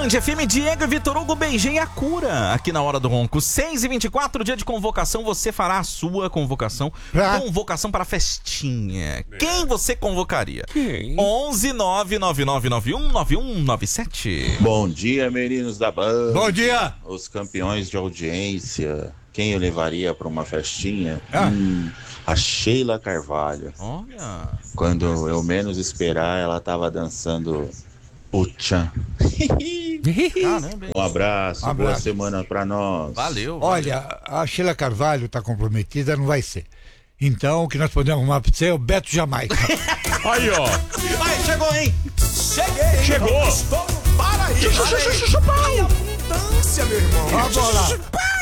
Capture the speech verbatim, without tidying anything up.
Band F M, Diego e Vitor Hugo, beijei a cura aqui na Hora do Ronco. seis e vinte e quatro, dia de convocação, você fará a sua convocação. Pra? Convocação para a festinha. Quem você convocaria? onze nove nove nove nove um nove um nove sete. Bom dia, meninos da Band. Bom dia. Os campeões de audiência. Quem eu levaria para uma festinha? Ah. Hum, a Sheila Carvalho. Olha. Quando eu menos esperar, ela tava dançando o tchan. Caramba, hein? Um abraço, Um boa abraço. semana pra nós. Valeu. Olha, a Sheila Carvalho está comprometida, não vai ser. Então, o que nós podemos arrumar para você é o Beto Jamaica. Aí, ó. Vai, chegou, hein? Cheguei! Chegou. Estou no paraíso! Chupa. Que abundância, meu irmão! Vamos lá.